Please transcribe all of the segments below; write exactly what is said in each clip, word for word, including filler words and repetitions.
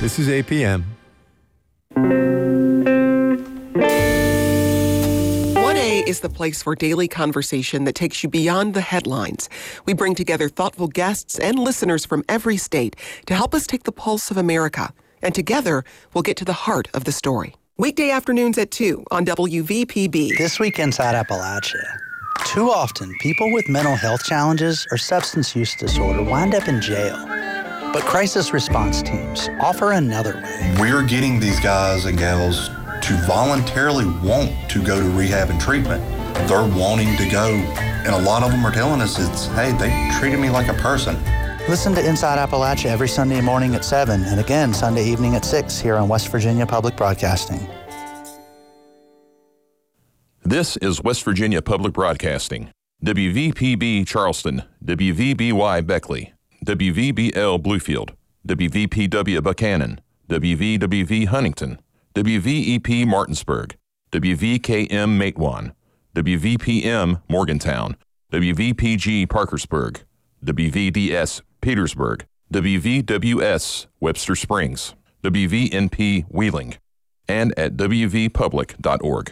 This is A P M. one A is the place for daily conversation that takes you beyond the headlines. We bring together thoughtful guests and listeners from every state to help us take the pulse of America. And together, we'll get to the heart of the story. Weekday afternoons at two on W V P B. This week inside Appalachia. Too often, people with mental health challenges or substance use disorder wind up in jail. But crisis response teams offer another way. We're getting these guys and gals to voluntarily want to go to rehab and treatment. They're wanting to go, and a lot of them are telling us it's, hey, they treated me like a person. Listen to Inside Appalachia every Sunday morning at seven and again Sunday evening at six here on West Virginia Public Broadcasting. This is West Virginia Public Broadcasting. W V P B Charleston, W V B Y Beckley, W V B L Bluefield, W V P W Buchanan, W V W V Huntington, W V E P Martinsburg, W V K M Matewan, W V P M Morgantown, W V P G Parkersburg, W V D S Petersburg, W V W S Webster Springs, W V N P Wheeling, and at w v public dot org.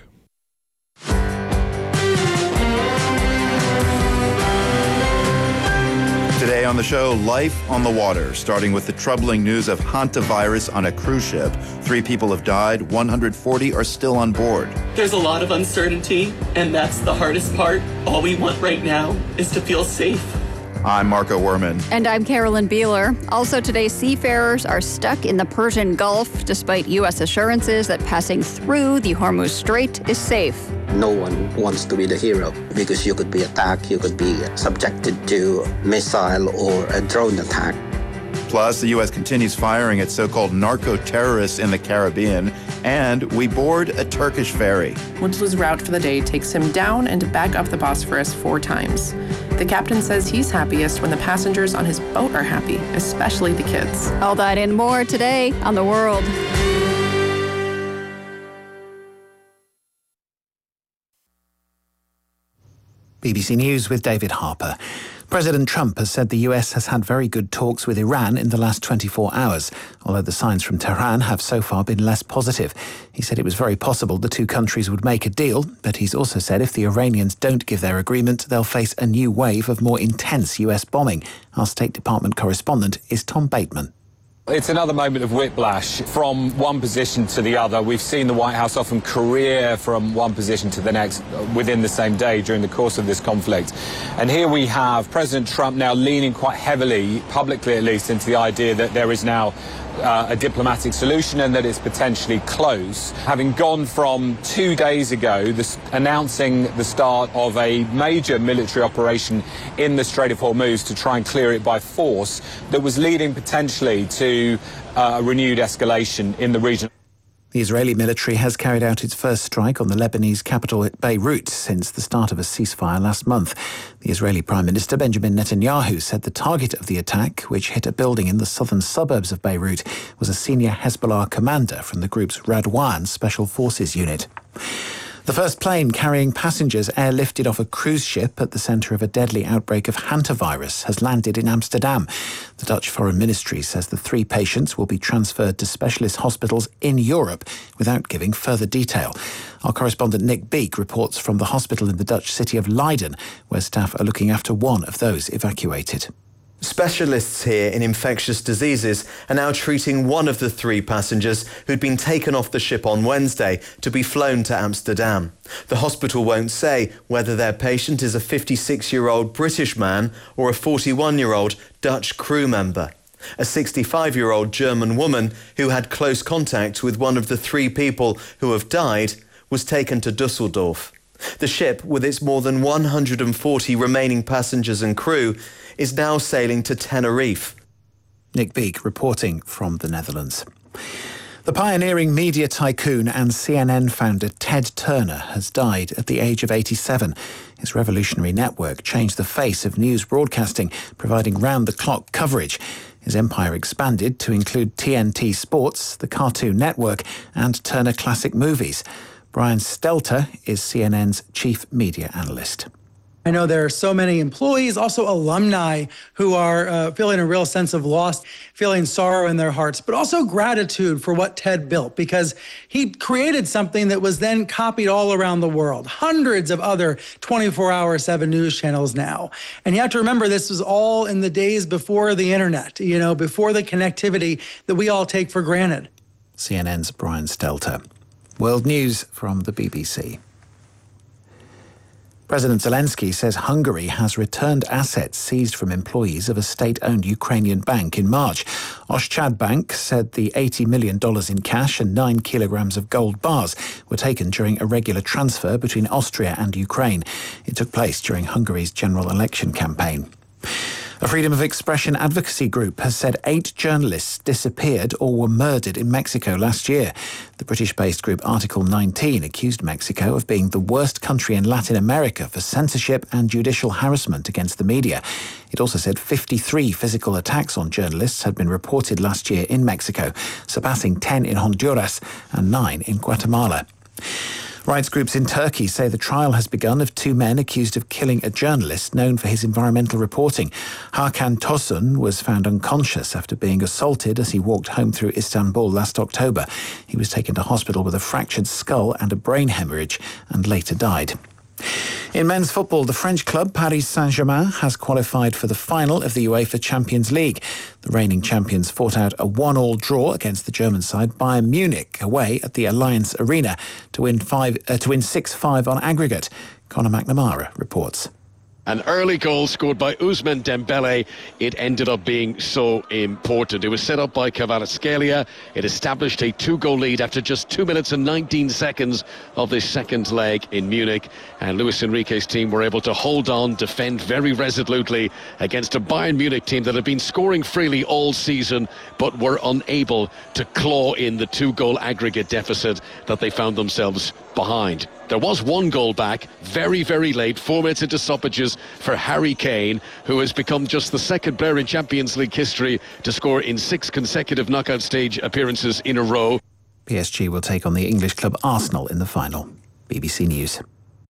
Today on the show, life on the water, starting with the troubling news of hantavirus on a cruise ship. Three people have died, one hundred forty are still on board. There's a lot of uncertainty, and that's the hardest part. All we want right now is to feel safe. I'm Marco Werman. And I'm Carolyn Beeler. Also today, seafarers are stuck in the Persian Gulf despite U S assurances that passing through the Hormuz Strait is safe. No one wants to be the hero because you could be attacked, you could be subjected to missile or a drone attack. Plus, the U S continues firing at so-called narco-terrorists in the Caribbean, and we board a Turkish ferry. Woods' route for the day takes him down and back up the Bosphorus four times. The captain says he's happiest when the passengers on his boat are happy, especially the kids. All that and more today on The World. B B C News with David Harper. President Trump has said the U S has had very good talks with Iran in the last twenty-four hours, although the signs from Tehran have so far been less positive. He said it was very possible the two countries would make a deal, but he's also said if the Iranians don't give their agreement, they'll face a new wave of more intense U S bombing. Our State Department correspondent is Tom Bateman. It's another moment of whiplash from one position to the other. We've seen the White House often career from one position to the next within the same day during the course of this conflict. And here we have President Trump now leaning quite heavily, publicly at least, into the idea that there is now uh, a diplomatic solution and that it's potentially close. Having gone from two days ago, this, announcing the start of a major military operation in the Strait of Hormuz to try and clear it by force that was leading potentially to uh, a renewed escalation in the region. The Israeli military has carried out its first strike on the Lebanese capital Beirut since the start of a ceasefire last month. The Israeli Prime Minister Benjamin Netanyahu said the target of the attack, which hit a building in the southern suburbs of Beirut, was a senior Hezbollah commander from the group's Radwan Special Forces unit. The first plane carrying passengers airlifted off a cruise ship at the centre of a deadly outbreak of hantavirus has landed in Amsterdam. The Dutch Foreign Ministry says the three patients will be transferred to specialist hospitals in Europe without giving further detail. Our correspondent Nick Beek reports from the hospital in the Dutch city of Leiden, where staff are looking after one of those evacuated. Specialists here in infectious diseases are now treating one of the three passengers who'd been taken off the ship on Wednesday to be flown to Amsterdam. The hospital won't say whether their patient is a fifty-six-year-old British man or a forty-one-year-old Dutch crew member. A sixty-five-year-old German woman who had close contact with one of the three people who have died was taken to Dusseldorf. The ship, with its more than one hundred forty remaining passengers and crew, is now sailing to Tenerife. Nick Beek reporting from the Netherlands. The pioneering media tycoon and C N N founder Ted Turner has died at the age of eighty-seven. His revolutionary network changed the face of news broadcasting, providing round-the-clock coverage. His empire expanded to include T N T Sports, the Cartoon Network, and Turner Classic Movies. Brian Stelter is C N N's chief media analyst. I know there are so many employees, also alumni, who are uh, feeling a real sense of loss, feeling sorrow in their hearts, but also gratitude for what Ted built, because he created something that was then copied all around the world. Hundreds of other twenty-four hour seven news channels now. And you have to remember, this was all in the days before the internet, you know, before the connectivity that we all take for granted. C N N's Brian Stelter. World News from the B B C. President Zelensky says Hungary has returned assets seized from employees of a state-owned Ukrainian bank in March. Oshchad Bank said the eighty million dollars in cash and nine kilograms of gold bars were taken during a regular transfer between Austria and Ukraine. It took place during Hungary's general election campaign. A freedom of expression advocacy group has said eight journalists disappeared or were murdered in Mexico last year. The British-based group Article nineteen accused Mexico of being the worst country in Latin America for censorship and judicial harassment against the media. It also said fifty-three physical attacks on journalists had been reported last year in Mexico, surpassing ten in Honduras and nine in Guatemala. Rights groups in Turkey say the trial has begun of two men accused of killing a journalist known for his environmental reporting. Hakan Tosun was found unconscious after being assaulted as he walked home through Istanbul last October. He was taken to hospital with a fractured skull and a brain hemorrhage and later died. In men's football, the French club Paris Saint-Germain has qualified for the final of the UEFA Champions League. The reigning champions fought out a one-all draw against the German side Bayern Munich away at the Allianz Arena to win five uh, to win six five on aggregate. Conor McNamara reports. An early goal scored by Ousmane Dembele. It ended up being so important. It was set up by Kvaratskhelia. It established a two-goal lead after just two minutes and nineteen seconds of this second leg in Munich. And Luis Enrique's team were able to hold on, defend very resolutely against a Bayern Munich team that had been scoring freely all season, but were unable to claw in the two-goal aggregate deficit that they found themselves behind. There was one goal back, very, very late, four minutes into stoppages for Harry Kane, who has become just the second player in Champions League history to score in six consecutive knockout stage appearances in a row. P S G will take on the English club Arsenal in the final. B B C News.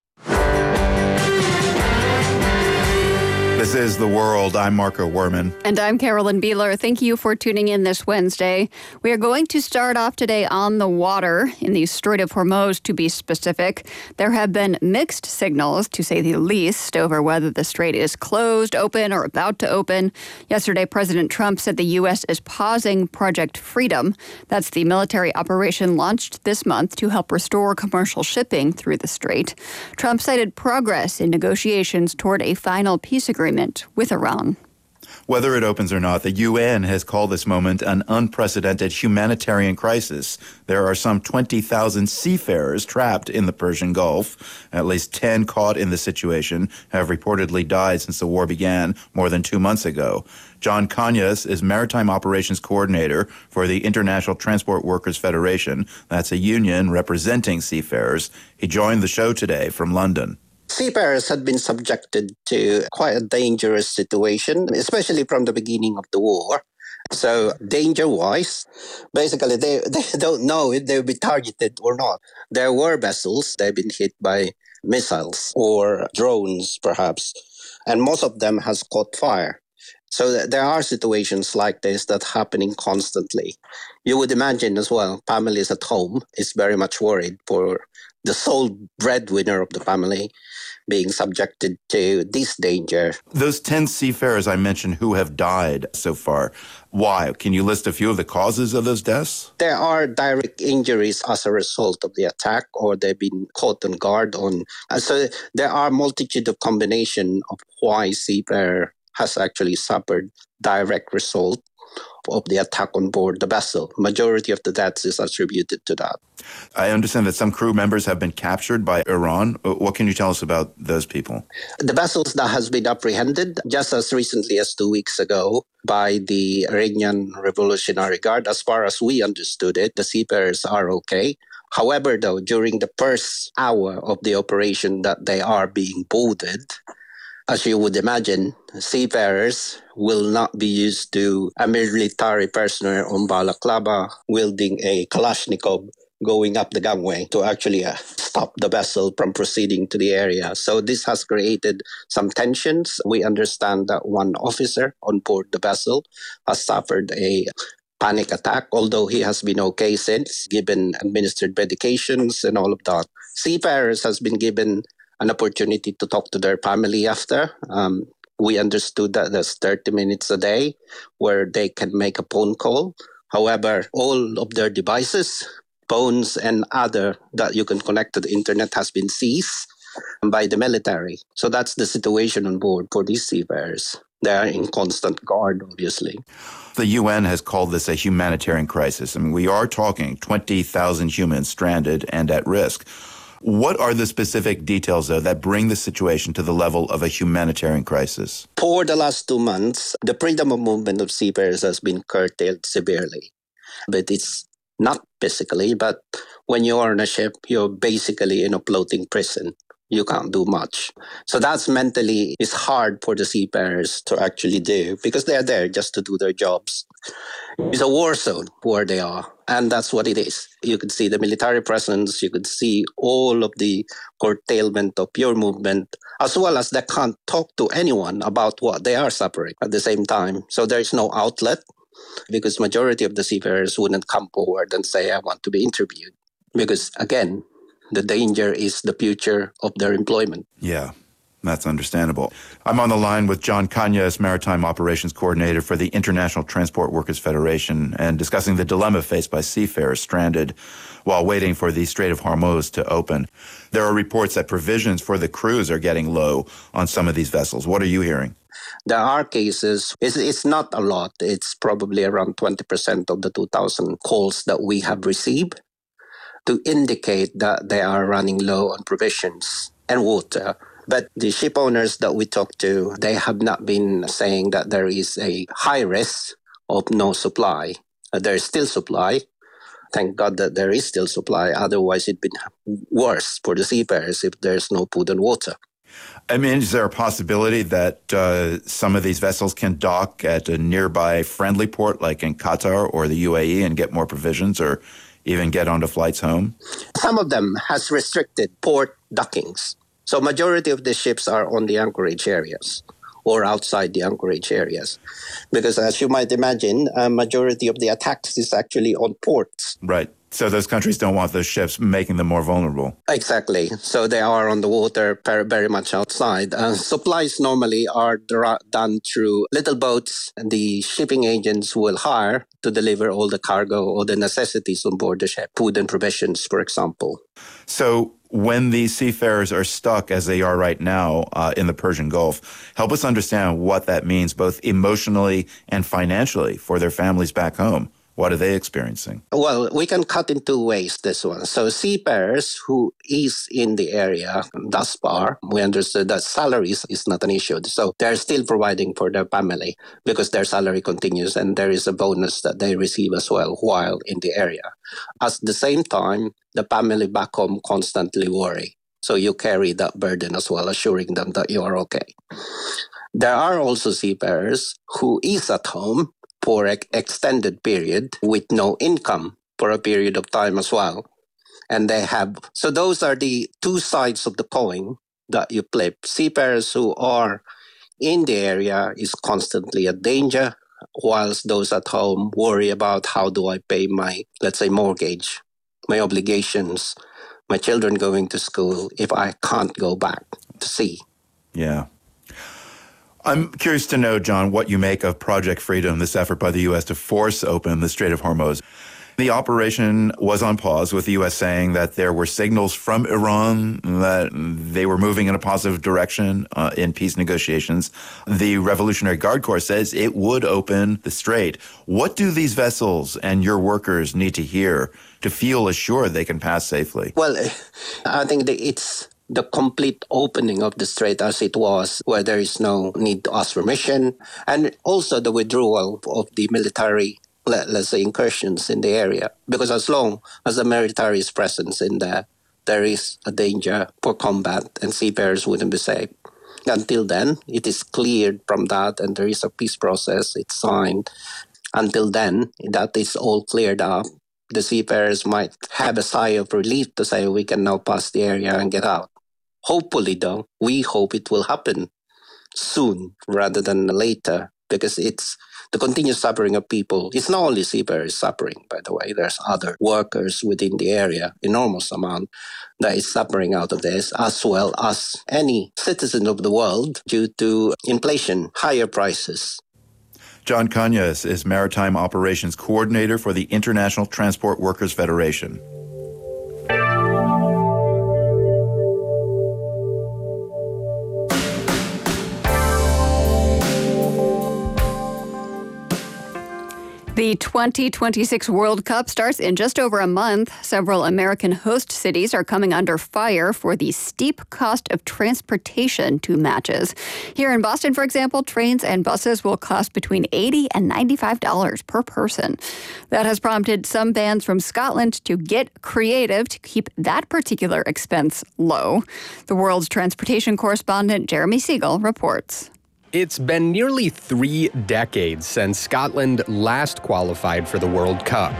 This is The World. I'm Marco Werman. And I'm Carolyn Beeler. Thank you for tuning in this Wednesday. We are going to start off today on the water, in the Strait of Hormuz to be specific. There have been mixed signals, to say the least, over whether the strait is closed, open, or about to open. Yesterday, President Trump said the U S is pausing Project Freedom. That's the military operation launched this month to help restore commercial shipping through the strait. Trump cited progress in negotiations toward a final peace agreement with Iran. Whether it opens or not, the U N has called this moment an unprecedented humanitarian crisis. There are some twenty thousand seafarers trapped in the Persian Gulf. At least ten caught in the situation have reportedly died since the war began more than two months ago. John Kanyas is Maritime Operations Coordinator for the International Transport Workers Federation. That's a union representing seafarers. He joined the show today from London. Seafarers had been subjected to quite a dangerous situation, especially from the beginning of the war. So danger-wise, basically they, they don't know if they'll be targeted or not. There were vessels, they've been hit by missiles or drones perhaps, and most of them has caught fire. So there are situations like this that happening constantly. You would imagine as well, families at home is very much worried for the sole breadwinner of the family being subjected to this danger. Those ten seafarers I mentioned who have died so far, why? Can you list a few of the causes of those deaths? There are direct injuries as a result of the attack, or they've been caught on guard. On so there are a multitude of combination of why seafarer has actually suffered direct result of the attack on board the vessel. Majority of the deaths is attributed to that. I understand that some crew members have been captured by Iran. What can you tell us about those people? The vessels that has been apprehended just as recently as two weeks ago by the Iranian Revolutionary Guard. As far as we understood it, the seafarers are okay. However, though, during the first hour of the operation that they are being boarded, as you would imagine, seafarers will not be used to a military personnel on balaclava wielding a Kalashnikov going up the gangway to actually uh, stop the vessel from proceeding to the area. So this has created some tensions. We understand that one officer on board the vessel has suffered a panic attack, although he has been okay since, given administered medications and all of that. Seafarers has been given an opportunity to talk to their family after. Um, we understood that there's thirty minutes a day where they can make a phone call. However, all of their devices, phones and other that you can connect to the internet has been seized by the military. So that's the situation on board for these seafarers. They are in constant guard, obviously. The U N has called this a humanitarian crisis. I mean, we are talking twenty thousand humans stranded and at risk. What are the specific details, though, that bring the situation to the level of a humanitarian crisis? For the last two months, the freedom of movement of seafarers has been curtailed severely. But it's not physically, but when you are on a ship, you're basically in a floating prison. You can't do much. So that's mentally, it's hard for the seafarers to actually do because they're there just to do their jobs. It's a war zone where they are, and that's what it is. You could see the military presence, you could see all of the curtailment of your movement, as well as they can't talk to anyone about what they are suffering at the same time. So there is no outlet because majority of the seafarers wouldn't come forward and say, I want to be interviewed. Because again, the danger is the future of their employment. Yeah, that's understandable. I'm on the line with John Cañas, Maritime Operations Coordinator for the International Transport Workers Federation, and discussing the dilemma faced by seafarers stranded while waiting for the Strait of Hormuz to open. There are reports that provisions for the crews are getting low on some of these vessels. What are you hearing? There are cases, it's, it's not a lot, it's probably around twenty percent of the two thousand calls that we have received to indicate that they are running low on provisions and water. But the ship owners that we talk to, they have not been saying that there is a high risk of no supply. Uh, there is still supply. Thank God that there is still supply. Otherwise, it'd been worse for the seafarers if there's no food and water. I mean, is there a possibility that uh, some of these vessels can dock at a nearby friendly port like in Qatar or the U A E and get more provisions, or even get onto flights home? Some of them has restricted port dockings. So majority of the ships are on the anchorage areas or outside the anchorage areas. Because as you might imagine, a majority of the attacks is actually on ports. Right. So those countries don't want those ships, making them more vulnerable. Exactly. So they are on the water very, very much outside. Uh, supplies normally are dra- done through little boats, and the shipping agents will hire to deliver all the cargo or the necessities on board the ship, food and provisions, for example. So when these seafarers are stuck, as they are right now, uh, in the Persian Gulf, help us understand what that means, both emotionally and financially, for their families back home. What are they experiencing? Well, we can cut in two ways this one. So seafarers who is in the area thus far, we understood that salaries is not an issue. So they're still providing for their family because their salary continues and there is a bonus that they receive as well while in the area. At the same time, the family back home constantly worry. So you carry that burden as well, assuring them that you are okay. There are also seafarers who is at home for an extended period with no income for a period of time as well. And they have, so those are the two sides of the coin that you flip. Seafarers who are in the area is constantly a danger, whilst those at home worry about how do I pay my, let's say, mortgage, my obligations, my children going to school if I can't go back to sea. Yeah. I'm curious to know, John, what you make of Project Freedom, this effort by the U S to force open the Strait of Hormuz. The operation was on pause, with the U S saying that there were signals from Iran that they were moving in a positive direction uh, in peace negotiations. The Revolutionary Guard Corps says it would open the strait. What do these vessels and your workers need to hear to feel assured they can pass safely? Well, I think that it's the complete opening of the strait as it was, where there is no need to ask permission, and also the withdrawal of the military, let, let's say, incursions in the area. Because as long as the military is present in there, there is a danger for combat and seafarers wouldn't be safe. Until then, it is cleared from that and there is a peace process, it's signed. Until then, that is all cleared up. the seafarers might have a sigh of relief to say we can now pass the area and get out. Hopefully, though, we hope it will happen soon rather than later, because it's the continuous suffering of people. It's not only seafarers suffering, by the way. There's other workers within the area, enormous amount, that is suffering out of this, as well as any citizen of the world due to inflation, higher prices. John Kanyas is Maritime Operations Coordinator for the International Transport Workers Federation. The twenty twenty-six World Cup starts in just over a month. Several American host cities are coming under fire for the steep cost of transportation to matches. Here in Boston, for example, trains and buses will cost between eighty dollars and ninety-five dollars per person. That has prompted some bands from Scotland to get creative to keep that particular expense low. The world's transportation correspondent Jeremy Siegel reports. It's been nearly three decades since Scotland last qualified for the World Cup.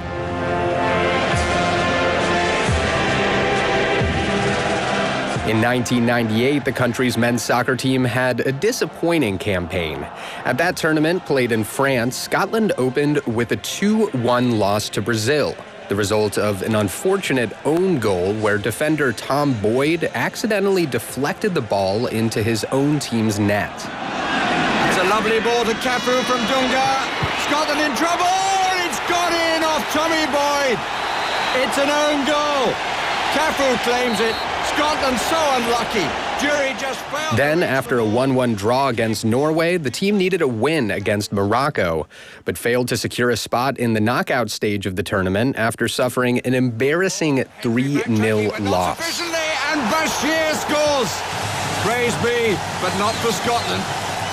In nineteen ninety-eight, the country's men's soccer team had a disappointing campaign. At that tournament, played in France, Scotland opened with a two one loss to Brazil, the result of an unfortunate own goal where defender Tom Boyd accidentally deflected the ball into his own team's net. It's a lovely ball to Cafu from Dunga. Scotland in trouble! It's gone in off Tommy Boyd. It's an own goal. Cafu claims it. Scotland so unlucky. Jury just fell. Then, after a one one draw against Norway, the team needed a win against Morocco, but failed to secure a spot in the knockout stage of the tournament after suffering an embarrassing three nil loss. And Bashir scores. Praise be, but not for Scotland.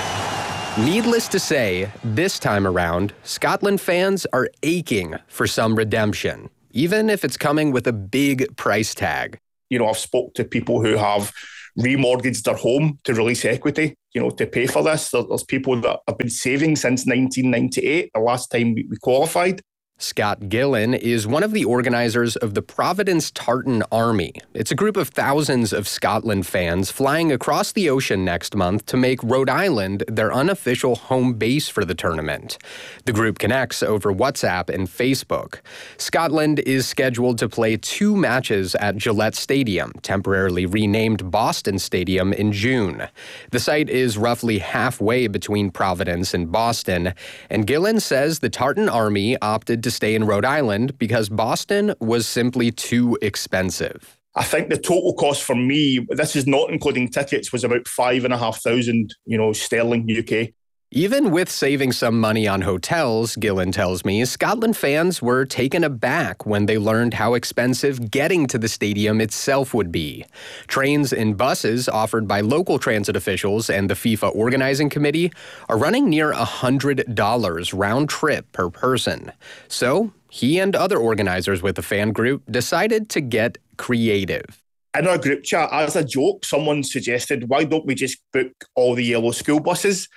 Needless to say, this time around, Scotland fans are aching for some redemption, even if it's coming with a big price tag. You know, I've spoke to people who have remortgaged their home to release equity, you know, to pay for this. There's people that have been saving since nineteen ninety-eight, the last time we qualified. Scott Gillen is one of the organizers of the Providence Tartan Army. It's a group of thousands of Scotland fans flying across the ocean next month to make Rhode Island their unofficial home base for the tournament. The group connects over WhatsApp and Facebook. Scotland is scheduled to play two matches at Gillette Stadium, temporarily renamed Boston Stadium, in June. The site is roughly halfway between Providence and Boston, and Gillen says the Tartan Army opted to to stay in Rhode Island because Boston was simply too expensive. I think the total cost for me, this is not including tickets, was about five and a half thousand, you know, sterling U K. Even with saving some money on hotels, Gillen tells me, Scotland fans were taken aback when they learned how expensive getting to the stadium itself would be. Trains and buses offered by local transit officials and the FIFA organizing committee are running near one hundred dollars round trip per person. So he and other organizers with the fan group decided to get creative. In our group chat, as a joke, someone suggested, why don't we just book all the yellow school buses?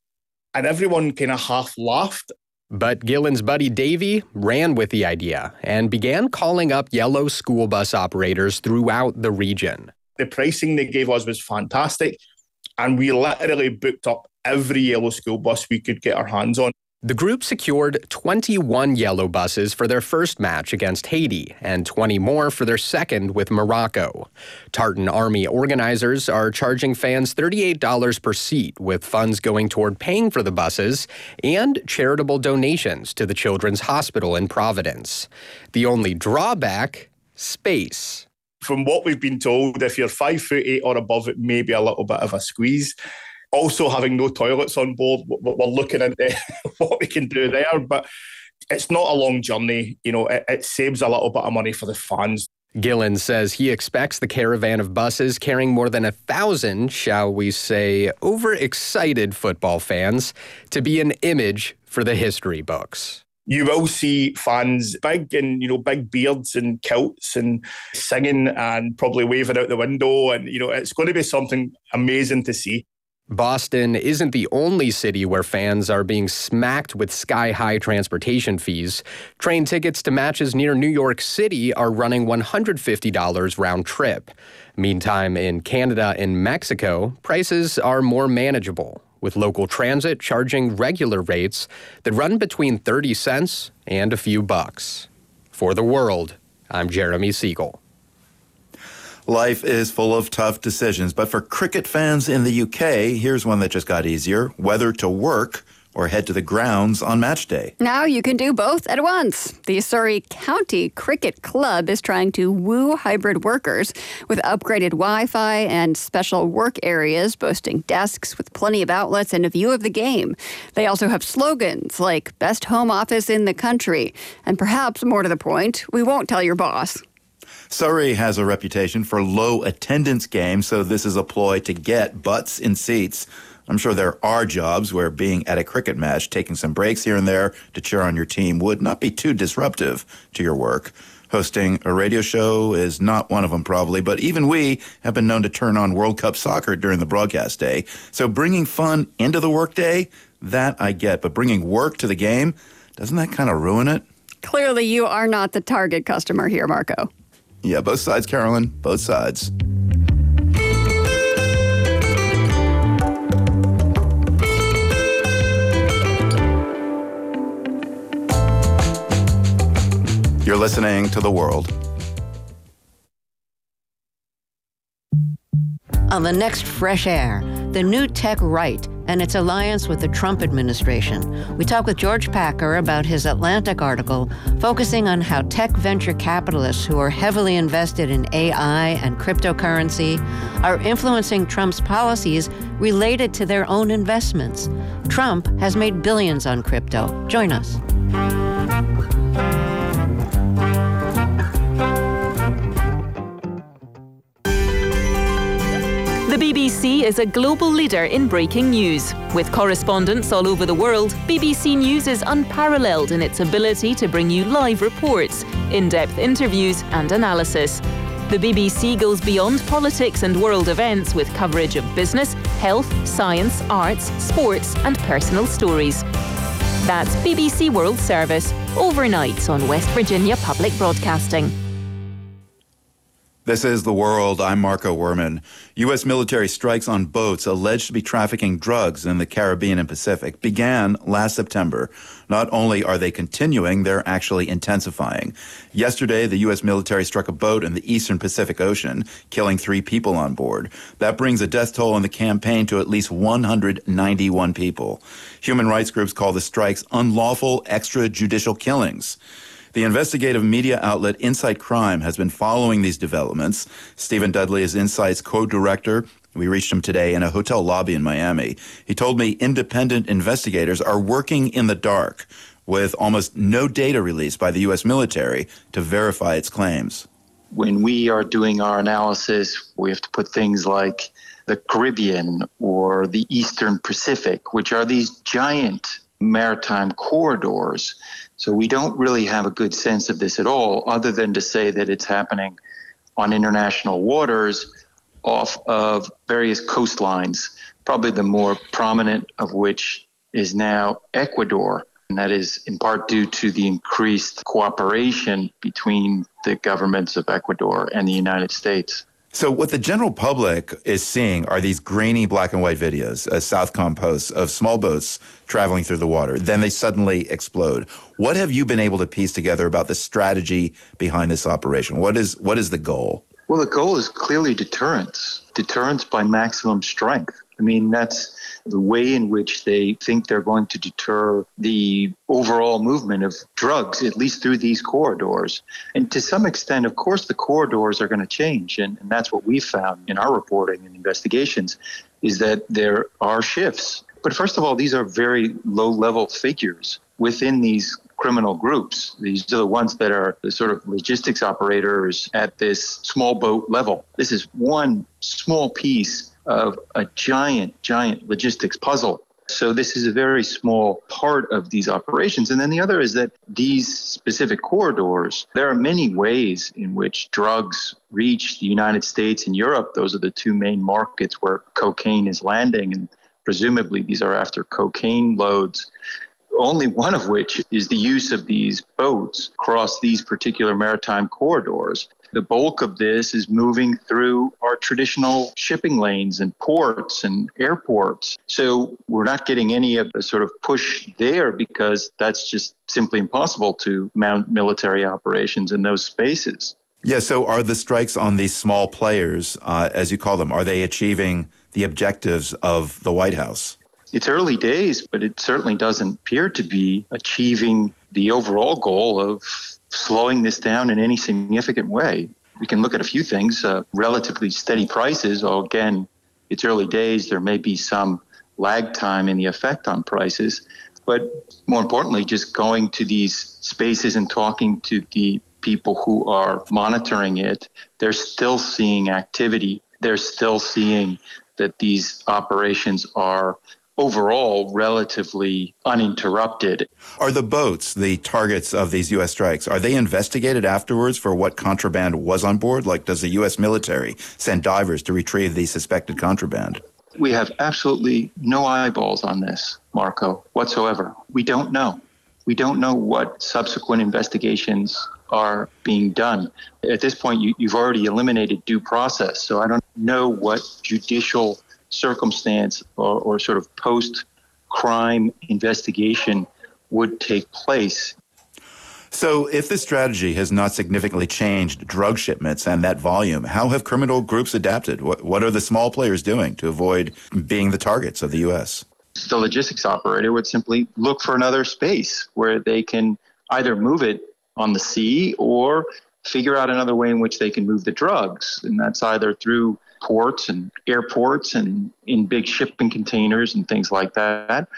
And everyone kind of half laughed. But Gillen's buddy Davey ran with the idea and began calling up yellow school bus operators throughout the region. The pricing they gave us was fantastic, and we literally booked up every yellow school bus we could get our hands on. The group secured twenty-one yellow buses for their first match against Haiti and twenty more for their second with Morocco. Tartan Army organizers are charging fans thirty-eight dollars per seat, with funds going toward paying for the buses and charitable donations to the Children's Hospital in Providence. The only drawback? Space. From what we've been told, if you're five foot eight or above, it may be a little bit of a squeeze. Also, having no toilets on board, we're looking into what we can do there. But it's not a long journey. You know, it, it saves a little bit of money for the fans. Gillen says he expects the caravan of buses carrying more than a thousand, shall we say, overexcited football fans to be an image for the history books. You will see fans big in, you know, big beards and kilts and singing and probably waving out the window. And, you know, it's going to be something amazing to see. Boston isn't the only city where fans are being smacked with sky-high transportation fees. Train tickets to matches near New York City are running one hundred fifty dollars round trip. Meantime, in Canada and Mexico, prices are more manageable, with local transit charging regular rates that run between thirty cents and a few bucks. For The World, I'm Jeremy Siegel. Life is full of tough decisions, but for cricket fans in the U K, here's one that just got easier: whether to work or head to the grounds on match day. Now you can do both at once. The Surrey County Cricket Club is trying to woo hybrid workers with upgraded Wi-Fi and special work areas boasting desks with plenty of outlets and a view of the game. They also have slogans like best home office in the country. And perhaps more to the point, we won't tell your boss. Surrey has a reputation for low attendance games, so this is a ploy to get butts in seats. I'm sure there are jobs where being at a cricket match, taking some breaks here and there to cheer on your team would not be too disruptive to your work. Hosting a radio show is not one of them probably, but even we have been known to turn on World Cup soccer during the broadcast day. So bringing fun into the workday, that I get, but bringing work to the game, doesn't that kind of ruin it? Clearly you are not the target customer here, Marco. Yeah, both sides, Carolyn, both sides. You're listening to The World. On the next Fresh Air, the new tech right and its alliance with the Trump administration. We talk with George Packer about his Atlantic article focusing on how tech venture capitalists who are heavily invested in A I and cryptocurrency are influencing Trump's policies related to their own investments. Trump has made billions on crypto. Join us. The B B C is a global leader in breaking news. With correspondents all over the world, B B C News is unparalleled in its ability to bring you live reports, in-depth interviews and analysis. The B B C goes beyond politics and world events with coverage of business, health, science, arts, sports and personal stories. That's B B C World Service, overnight on West Virginia Public Broadcasting. This is The World. I'm Marco Werman. U S military strikes on boats alleged to be trafficking drugs in the Caribbean and Pacific began last September. Not only are they continuing, they're actually intensifying. Yesterday, the U S military struck a boat in the eastern Pacific Ocean, killing three people on board. That brings the death toll in the campaign to at least one hundred ninety-one people. Human rights groups call the strikes unlawful extrajudicial killings. The investigative media outlet Insight Crime has been following these developments. Stephen Dudley is Insight's co-director. We reached him today in a hotel lobby in Miami. He told me independent investigators are working in the dark with almost no data released by the U S military to verify its claims. When we are doing our analysis, we have to put things like the Caribbean or the Eastern Pacific, which are these giant maritime corridors. So we don't really have a good sense of this at all, other than to say that it's happening on international waters off of various coastlines, probably the more prominent of which is now Ecuador. And that is in part due to the increased cooperation between the governments of Ecuador and the United States. So what the general public is seeing are these grainy black and white videos, as Southcom posts, of small boats traveling through the water. Then they suddenly explode. What have you been able to piece together about the strategy behind this operation? What is what is the goal? Well, the goal is clearly deterrence. Deterrence by maximum strength. I mean, that's the way in which they think they're going to deter the overall movement of drugs, at least through these corridors. And to some extent, of course, the corridors are going to change. And, and that's what we found in our reporting and investigations, is that there are shifts. But first of all, these are very low-level figures within these criminal groups. These are the ones that are the sort of logistics operators at this small boat level. This is one small piece of a giant, giant logistics puzzle. So this is a very small part of these operations. And then the other is that these specific corridors, there are many ways in which drugs reach the United States and Europe. Those are the two main markets where cocaine is landing. And Presumably, these are after cocaine loads, only one of which is the use of these boats across these particular maritime corridors. The bulk of this is moving through our traditional shipping lanes and ports and airports. So we're not getting any of the sort of push there because that's just simply impossible to mount military operations in those spaces. Yeah, so are the strikes on these small players, uh, as you call them, are they achieving the objectives of the White House? It's early days, but it certainly doesn't appear to be achieving the overall goal of slowing this down in any significant way. We can look at a few things, uh, relatively steady prices. Oh, again, it's early days. There may be some lag time in the effect on prices. But more importantly, just going to these spaces and talking to the people who are monitoring it, they're still seeing activity. They're still seeing that these operations are overall relatively uninterrupted. Are the boats the targets of these U S strikes? Are they investigated afterwards for what contraband was on board? Like, does the U S military send divers to retrieve the suspected contraband? We have absolutely no eyeballs on this, Marco, whatsoever. We don't know. We don't know what subsequent investigations are being done. At this point, you, you've already eliminated due process, so I don't know what judicial circumstance or, or sort of post-crime investigation would take place. So if this strategy has not significantly changed drug shipments and that volume, how have criminal groups adapted? What, what are the small players doing to avoid being the targets of the U S? The logistics operator would simply look for another space where they can either move it on the sea or figure out another way in which they can move the drugs. And that's either through ports and airports and in big shipping containers and things like that,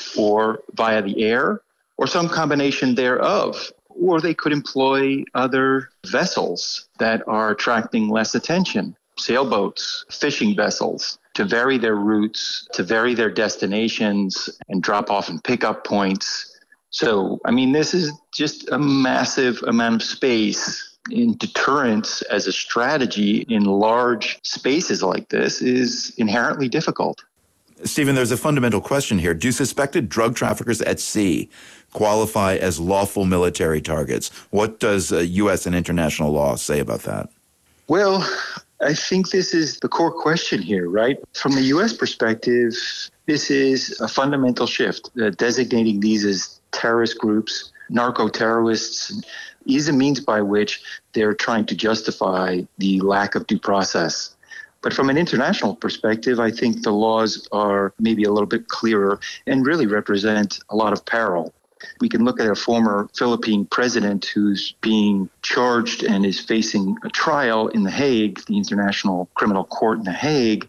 or via the air, or some combination thereof. Or they could employ other vessels that are attracting less attention, sailboats, fishing vessels, to vary their routes, to vary their destinations, and drop off and pick up points. So, I mean, this is just a massive amount of space. In deterrence as a strategy in large spaces like this is inherently difficult. Stephen, there's a fundamental question here. Do suspected drug traffickers at sea qualify as lawful military targets? What does uh, U S and international law say about that? Well, I think this is the core question here, right? From the U S perspective, this is a fundamental shift. Uh, designating these as terrorist groups, narco-terrorists, is a means by which they're trying to justify the lack of due process. But from an international perspective, I think the laws are maybe a little bit clearer and really represent a lot of peril. We can look at a former Philippine president who's being charged and is facing a trial in The Hague, the International Criminal Court in The Hague,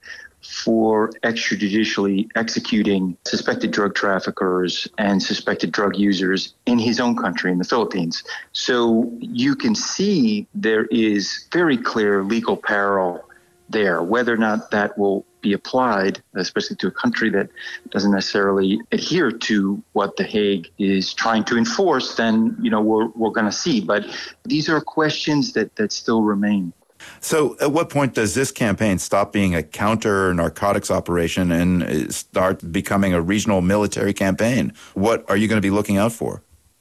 for extrajudicially executing suspected drug traffickers and suspected drug users in his own country, in the Philippines. So you can see there is very clear legal peril there. Whether or not that will be applied, especially to a country that doesn't necessarily adhere to what The Hague is trying to enforce, then, you know, we're, we're going to see. But these are questions that, that still remain. So at what point does this campaign stop being a counter-narcotics operation and start becoming a regional military campaign? What are you going to be looking out for?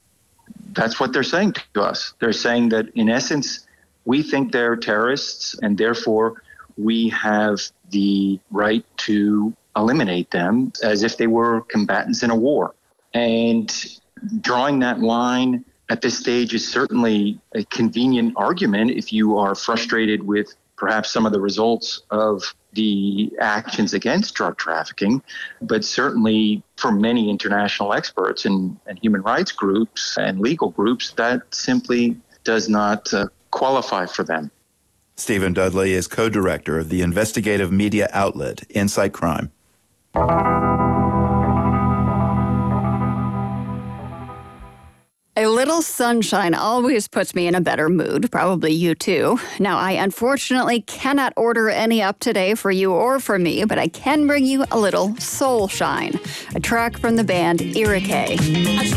That's what they're saying to us. They're saying that, in essence, we think they're terrorists, and therefore we have the right to eliminate them as if they were combatants in a war. And drawing that line at this stage is certainly a convenient argument if you are frustrated with perhaps some of the results of the actions against drug trafficking. But certainly for many international experts and, and human rights groups and legal groups, that simply does not uh, qualify for them. Stephen Dudley is co-director of the investigative media outlet Insight Crime. A little sunshine always puts me in a better mood, probably you too. Now, I unfortunately cannot order any up today for you or for me, but I can bring you a little soul shine, a track from the band Irakay.